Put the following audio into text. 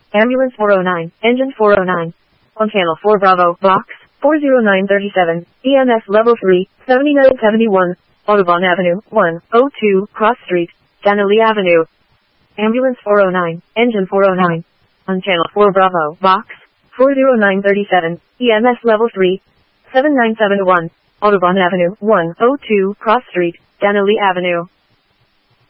Ambulance 409, Engine 409. On Channel 4 Bravo, Box 40937, EMS Level 3, 7971, Audubon Avenue, 102, Cross Street, Danley Avenue. Ambulance 409, Engine 409. On Channel 4 Bravo, Box 40937, EMS Level 3, 7971, Audubon Avenue, 102, Cross Street, Danley Avenue.